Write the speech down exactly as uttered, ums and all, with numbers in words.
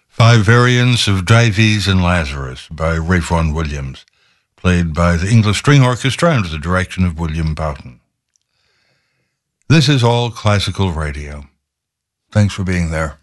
Five variants of Dives and Lazarus by Ralph Vaughan Williams, played by the English String Orchestra under the direction of William Boughton. This is All Classical Radio. Thanks for being there.